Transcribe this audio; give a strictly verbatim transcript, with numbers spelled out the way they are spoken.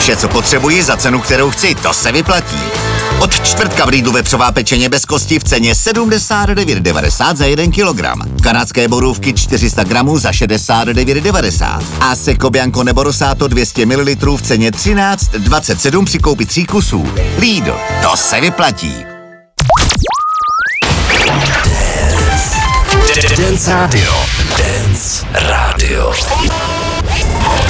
Vše, co potřebuji za cenu, kterou chci, to se vyplatí. Od čtvrtka v Lidlu vepřová pečeně bez kosti v ceně sedmdesát devět devadesát za jeden kilogram. Kanadské borůvky čtyři sta gramů za šedesát devět devadesát. A Seco Bianco nebo Rosato dvě stě mililitrů v ceně třináct dvacet sedm při koupi tří kusů. Lidl, to se vyplatí. Dance Radio. Dance Radio.